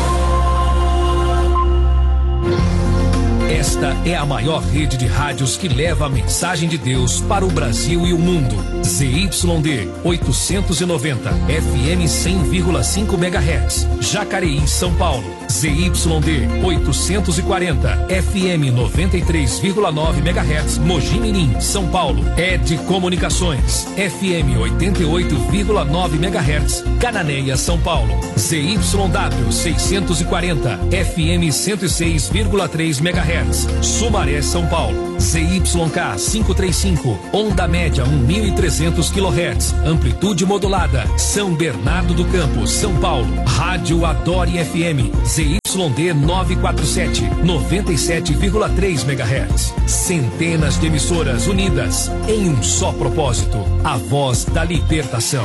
amor. Esta é a maior rede de rádios que leva a mensagem de Deus para o Brasil e o mundo. Z Y D oitocentos e noventa, F M cem vírgula cinco megahertz, Jacareí, São Paulo. Z Y D oitocentos e quarenta, F M noventa e três vírgula nove megahertz, Mogi Mirim, São Paulo. Ed Comunicações, F M oitenta e oito vírgula nove megahertz, Cananéia, São Paulo. Z Y W seiscentos e quarenta, F M cento e seis vírgula três megahertz, Sumaré, São Paulo. Z Y K quinhentos e trinta e cinco, onda média mil e trezentos quilohertz, amplitude modulada, São Bernardo do Campo, São Paulo. Rádio Adore F M, Z Y D novecentos e quarenta e sete, noventa e sete vírgula três megahertz. Centenas de emissoras unidas em um só propósito, a voz da libertação.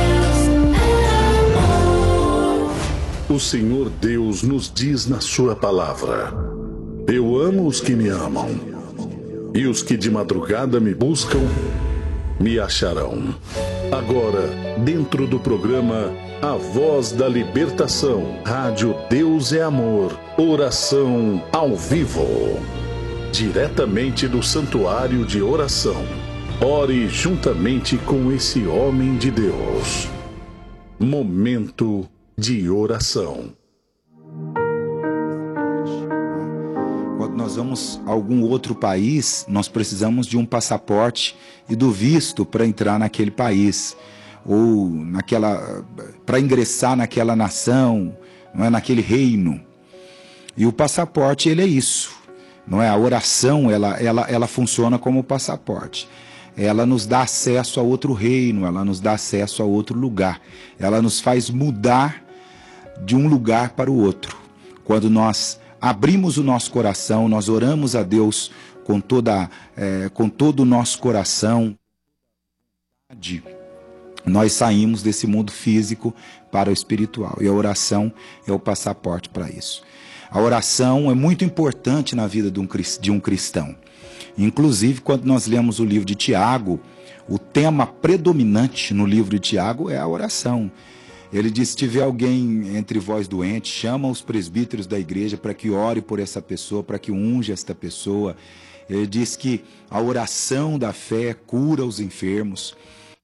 O Senhor Deus nos diz na sua palavra: eu amo os que me amam, e os que de madrugada me buscam, me acharão. Agora, dentro do programa A Voz da Libertação, Rádio Deus é Amor, oração ao vivo, diretamente do Santuário de Oração. Ore juntamente com esse homem de Deus. Momento de oração. Quando nós vamos a algum outro país, nós precisamos de um passaporte e do visto para entrar naquele país, ou naquela, para ingressar naquela nação, não é, naquele reino. E o passaporte, ele é isso, não é? A oração, ela, ela, ela funciona como passaporte. Ela nos dá acesso a outro reino, ela nos dá acesso a outro lugar. Ela nos faz mudar de um lugar para o outro. quando nós abrimos o nosso coração, nós oramos a Deus com, toda, é, com todo o nosso coração, nós saímos desse mundo físico para o espiritual. E a oração é o passaporte para isso. A oração é muito importante na vida de um, de um cristão. Inclusive, quando nós lemos o livro de Tiago, o tema predominante no livro de Tiago é a oração. Ele diz: se tiver alguém entre vós doente, chama os presbíteros da igreja para que ore por essa pessoa, para que unja esta pessoa. Ele diz que a oração da fé cura os enfermos.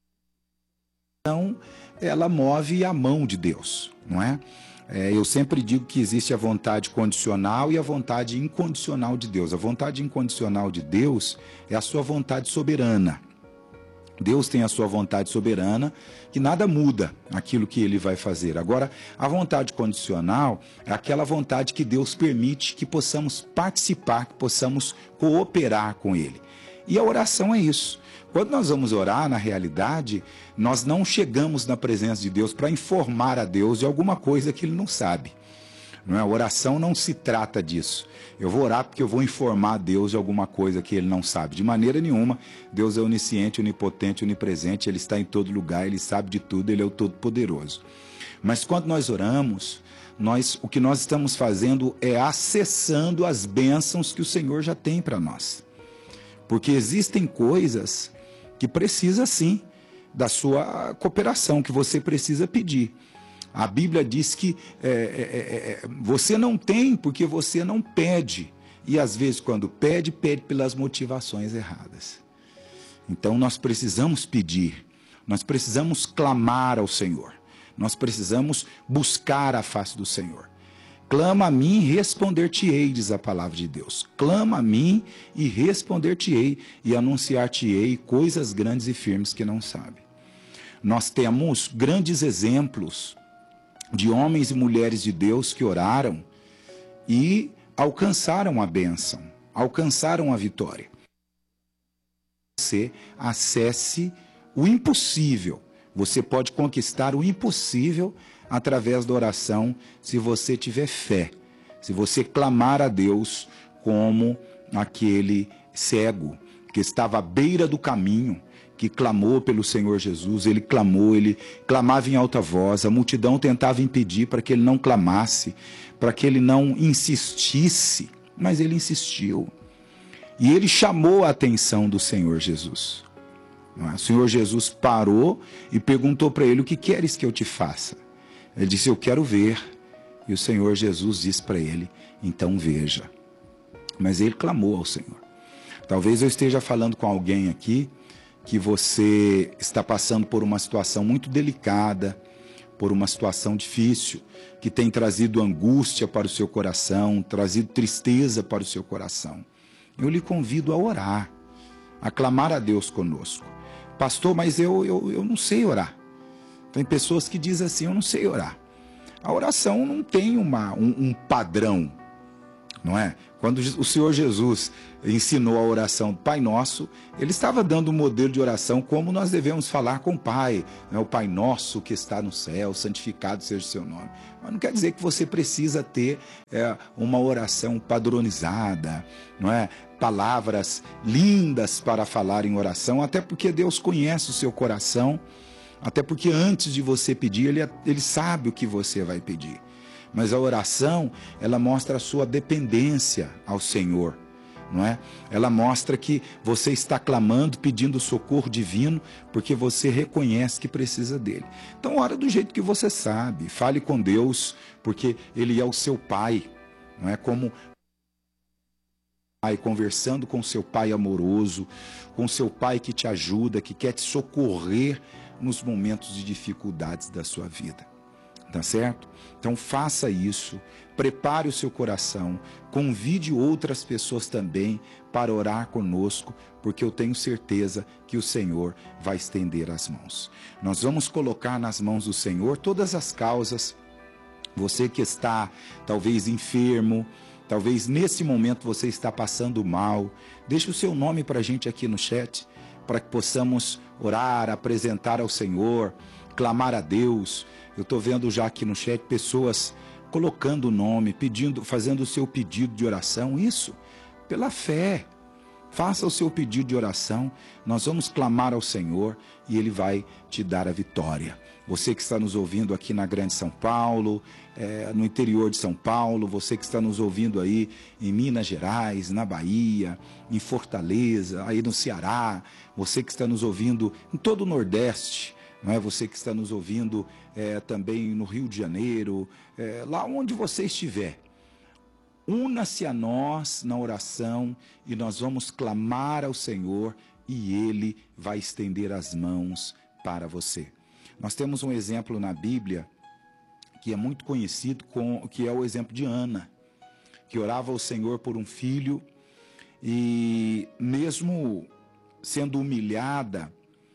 Então, ela move a mão de Deus, não é? É, eu sempre digo que existe a vontade condicional e a vontade incondicional de Deus. A vontade incondicional de Deus é a sua vontade soberana. Deus tem a sua vontade soberana, que nada muda aquilo que ele vai fazer. Agora, a vontade condicional é aquela vontade que Deus permite que possamos participar, que possamos cooperar com ele. E a oração é isso. Quando nós vamos orar, na realidade, nós não chegamos na presença de Deus para informar a Deus de alguma coisa que ele não sabe. Não é? A oração não se trata disso. Eu vou orar porque eu vou informar a Deus de alguma coisa que ele não sabe. De maneira nenhuma. Deus é onisciente, onipotente, onipresente. Ele está em todo lugar, ele sabe de tudo, ele é o Todo-Poderoso. Mas quando nós oramos, nós, o que nós estamos fazendo é acessando as bênçãos que o Senhor já tem para nós. Porque existem coisas que precisa sim da sua cooperação, que você precisa pedir. A Bíblia diz que é, é, é, você não tem porque você não pede. E às vezes quando pede, pede pelas motivações erradas. Então nós precisamos pedir, nós precisamos clamar ao Senhor, nós precisamos buscar a face do Senhor. Clama a mim e responder-te-ei, diz a palavra de Deus. Clama a mim e responder-te-ei e anunciar-te-ei coisas grandes e firmes que não sabe. Nós temos grandes exemplos de homens e mulheres de Deus que oraram e alcançaram a bênção, alcançaram a vitória. Você acesse o impossível. Você pode conquistar o impossível através da oração, se você tiver fé, se você clamar a Deus como aquele cego que estava à beira do caminho, que clamou pelo Senhor Jesus. Ele clamou, ele clamava em alta voz, a multidão tentava impedir para que ele não clamasse, para que ele não insistisse, mas ele insistiu. E ele chamou a atenção do Senhor Jesus. O Senhor Jesus parou e perguntou para ele: o que queres que eu te faça? Ele disse: eu quero ver. E o Senhor Jesus disse para ele: então veja. Mas ele clamou ao Senhor. Talvez eu esteja falando com alguém aqui que você está passando por uma situação muito delicada, por uma situação difícil, que tem trazido angústia para o seu coração, trazido tristeza para o seu coração. Eu lhe convido a orar, a clamar a Deus conosco. Pastor, mas eu, eu, eu não sei orar. Tem pessoas que dizem assim: eu não sei orar. A oração não tem uma, um, um padrão, não é? Quando o Senhor Jesus ensinou a oração do Pai Nosso, ele estava dando um modelo de oração como nós devemos falar com o Pai, né? O Pai Nosso que está no céu, santificado seja o seu nome. Mas não quer dizer que você precisa ter é, uma oração padronizada, não é? Palavras lindas para falar em oração, até porque Deus conhece o seu coração, até porque antes de você pedir, Ele, ele sabe o que você vai pedir. Mas a oração, ela mostra a sua dependência ao Senhor, não é? Ela mostra que você está clamando, pedindo socorro divino, porque você reconhece que precisa dele. Então, ora do jeito que você sabe, fale com Deus, porque Ele é o seu Pai, não é? Como Pai, conversando com seu Pai amoroso, com seu Pai que te ajuda, que quer te socorrer nos momentos de dificuldades da sua vida. Tá certo? Então faça isso, prepare o seu coração, convide outras pessoas também para orar conosco, porque eu tenho certeza que o Senhor vai estender as mãos. Nós vamos colocar nas mãos do Senhor todas as causas. Você que está talvez enfermo, talvez nesse momento você está passando mal, deixe o seu nome para a gente aqui no chat, para que possamos orar, apresentar ao Senhor, clamar a Deus. Eu estou vendo já aqui no chat pessoas colocando o nome, pedindo, fazendo o seu pedido de oração. Isso, pela fé. Faça o seu pedido de oração, nós vamos clamar ao Senhor e Ele vai te dar a vitória. Você que está nos ouvindo aqui na Grande São Paulo, é, no interior de São Paulo, você que está nos ouvindo aí em Minas Gerais, na Bahia, em Fortaleza, aí no Ceará, você que está nos ouvindo em todo o Nordeste, não é? Você que está nos ouvindo é, também no Rio de Janeiro, é, lá onde você estiver. Una-se a nós na oração e nós vamos clamar ao Senhor e Ele vai estender as mãos para você. Nós temos um exemplo na Bíblia que é muito conhecido, com, que é o exemplo de Ana, que orava ao Senhor por um filho e mesmo sendo humilhada,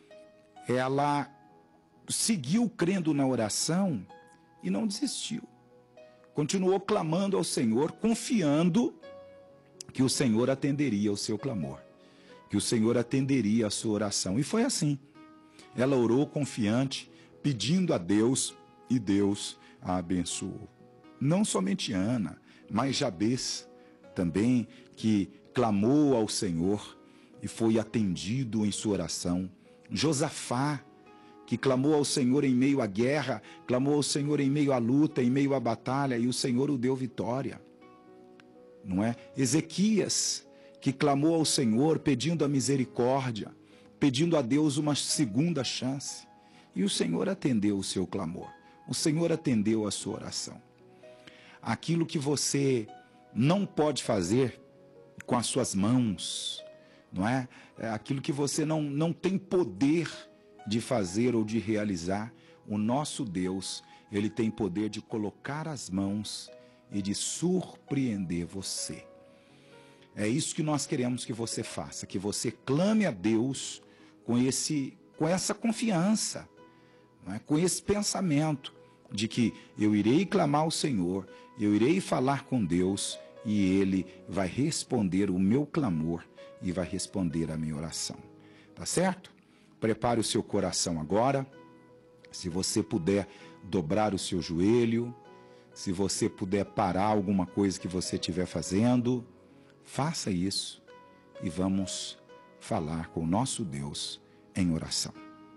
ela seguiu crendo na oração e não desistiu. Continuou clamando ao Senhor, confiando que o Senhor atenderia ao seu clamor, que o Senhor atenderia a sua oração. E foi assim. Ela orou confiante, pedindo a Deus, e Deus a abençoou. Não somente Ana, mas Jabez também, que clamou ao Senhor e foi atendido em sua oração. Josafá, que clamou ao Senhor em meio à guerra, clamou ao Senhor em meio à luta, em meio à batalha, e o Senhor o deu vitória. Não é? Ezequias, que clamou ao Senhor pedindo a misericórdia, pedindo a Deus uma segunda chance, e o Senhor atendeu o seu clamor. O Senhor atendeu a sua oração. Aquilo que você não pode fazer com as suas mãos, não é? É aquilo que você não, não tem poder de fazer ou de realizar, o nosso Deus, Ele tem poder de colocar as mãos e de surpreender você. É isso que nós queremos que você faça, que você clame a Deus com, esse, com essa confiança, não é? Com esse pensamento de que eu irei clamar ao Senhor, eu irei falar com Deus e Ele vai responder o meu clamor e vai responder a minha oração. Tá certo? Prepare o seu coração agora. Se você puder dobrar o seu joelho, se você puder parar alguma coisa que você estiver fazendo, faça isso e vamos falar com o nosso Deus em oração.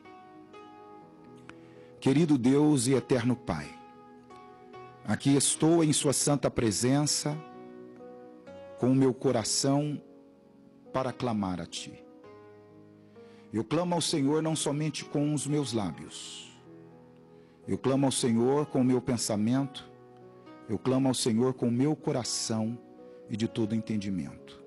Querido Deus e eterno Pai, aqui estou em sua santa presença com o meu coração para clamar a Ti. Eu clamo ao Senhor não somente com os meus lábios. Eu clamo ao Senhor com o meu pensamento. Eu clamo ao Senhor com o meu coração e de todo entendimento.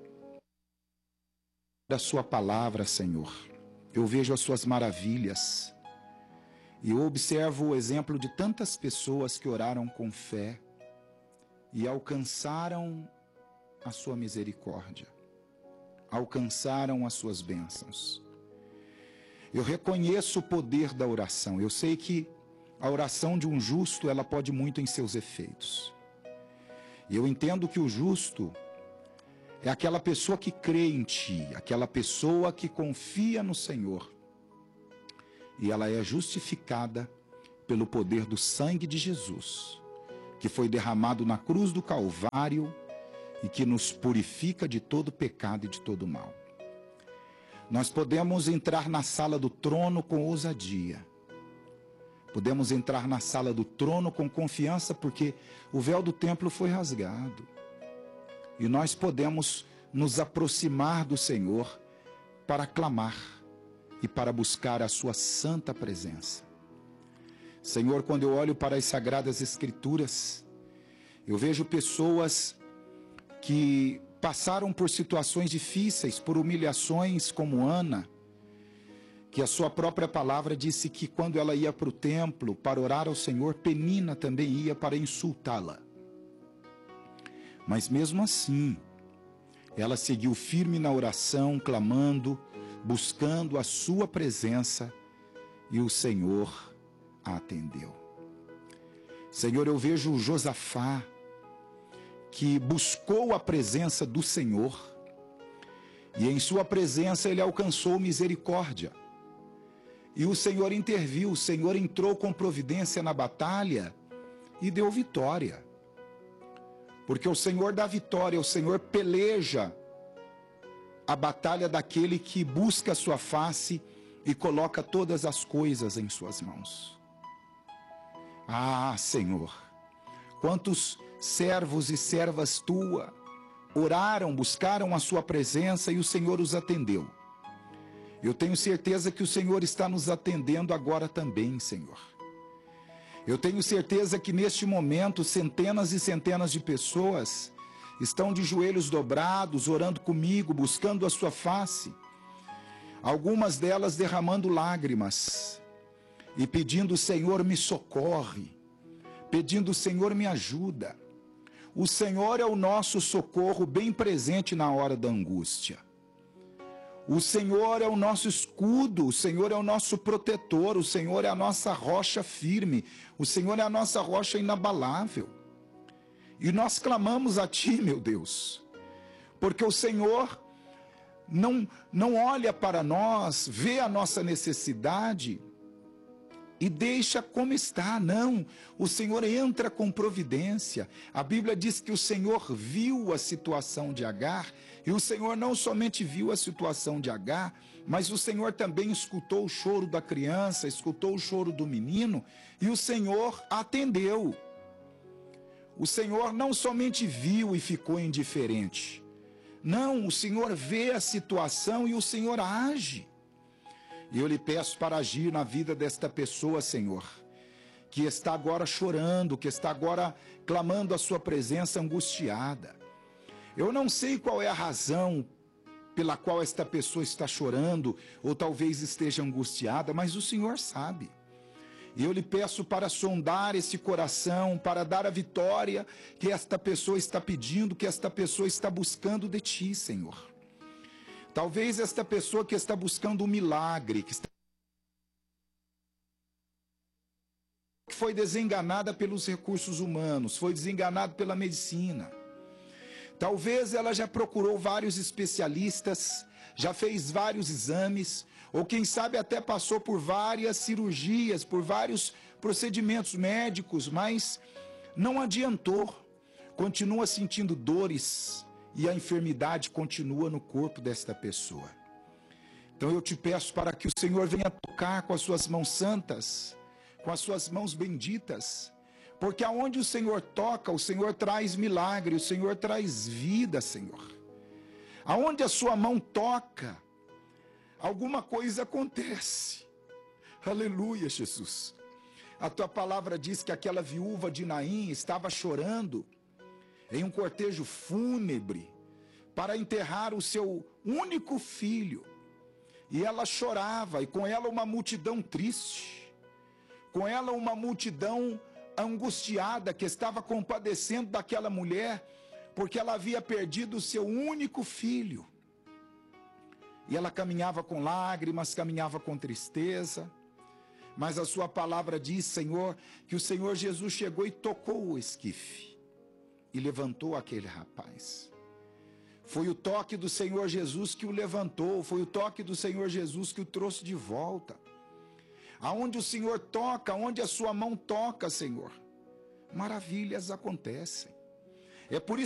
Da sua palavra, Senhor, eu vejo as suas maravilhas. E eu observo o exemplo de tantas pessoas que oraram com fé e alcançaram a sua misericórdia. Alcançaram as suas bênçãos. Eu reconheço o poder da oração. Eu sei que a oração de um justo, ela pode muito em seus efeitos. E eu entendo que o justo é aquela pessoa que crê em Ti, aquela pessoa que confia no Senhor. E ela é justificada pelo poder do sangue de Jesus, que foi derramado na cruz do Calvário e que nos purifica de todo pecado e de todo mal. Nós podemos entrar na sala do trono com ousadia. Podemos entrar na sala do trono com confiança, porque o véu do templo foi rasgado. E nós podemos nos aproximar do Senhor para clamar e para buscar a sua santa presença. Senhor, quando eu olho para as Sagradas Escrituras, eu vejo pessoas que passaram por situações difíceis, por humilhações como Ana, que a sua própria palavra disse que quando ela ia para o templo para orar ao Senhor, Penina também ia para insultá-la. Mas mesmo assim, ela seguiu firme na oração, clamando, buscando a sua presença, e o Senhor a atendeu. Senhor, eu vejo Josafá, que buscou a presença do Senhor, e em sua presença ele alcançou misericórdia. E o Senhor interviu, o Senhor entrou com providência na batalha e deu vitória. porque o Senhor dá vitória, o Senhor peleja a batalha daquele que busca a sua face e coloca todas as coisas em suas mãos. Ah, Senhor, quantos servos e servas tua oraram, buscaram a sua presença e o Senhor os atendeu. Eu tenho certeza que o Senhor está nos atendendo agora também, Senhor. Eu tenho certeza que neste momento centenas e centenas de pessoas estão de joelhos dobrados, orando comigo, buscando a sua face. Algumas delas derramando lágrimas e pedindo: Senhor, me socorre, pedindo: Senhor, me ajuda. O Senhor é o nosso socorro bem presente na hora da angústia. O Senhor é o nosso escudo, o Senhor é o nosso protetor, o Senhor é a nossa rocha firme, o Senhor é a nossa rocha inabalável. E nós clamamos a Ti, meu Deus, porque o Senhor não, não olha para nós, vê a nossa necessidade e deixa como está. Não, o Senhor entra com providência. A Bíblia diz que o Senhor viu a situação de Agar, e o Senhor não somente viu a situação de Agar, mas o Senhor também escutou o choro da criança, escutou o choro do menino, e o Senhor atendeu. O Senhor não somente viu e ficou indiferente. Não, o Senhor vê a situação e o Senhor age. E eu lhe peço para agir na vida desta pessoa, Senhor, que está agora chorando, que está agora clamando a sua presença angustiada. Eu não sei qual é a razão pela qual esta pessoa está chorando, ou talvez esteja angustiada, mas o Senhor sabe. E eu lhe peço para sondar esse coração, para dar a vitória que esta pessoa está pedindo, que esta pessoa está buscando de Ti, Senhor. Talvez esta pessoa que está buscando um milagre, que, está... que foi desenganada pelos recursos humanos, foi desenganada pela medicina. Talvez ela já procurou vários especialistas, já fez vários exames, ou quem sabe até passou por várias cirurgias, por vários procedimentos médicos, mas não adiantou. Continua sentindo dores e a enfermidade continua no corpo desta pessoa. Então eu te peço para que o Senhor venha tocar com as suas mãos santas, com as suas mãos benditas, porque aonde o Senhor toca, o Senhor traz milagre, o Senhor traz vida, Senhor. Aonde a sua mão toca, alguma coisa acontece. Aleluia, Jesus. A tua palavra diz que aquela viúva de Naim estava chorando em um cortejo fúnebre para enterrar o seu único filho. E ela chorava, e com ela uma multidão triste, com ela uma multidão angustiada que estava compadecendo daquela mulher, porque ela havia perdido o seu único filho. E ela caminhava com lágrimas, caminhava com tristeza, mas a sua palavra diz, Senhor, que o Senhor Jesus chegou e tocou o esquife e levantou aquele rapaz. Foi o toque do Senhor Jesus que o levantou, foi o toque do Senhor Jesus que o trouxe de volta. Aonde o Senhor toca, onde a sua mão toca, Senhor, maravilhas acontecem. É por isso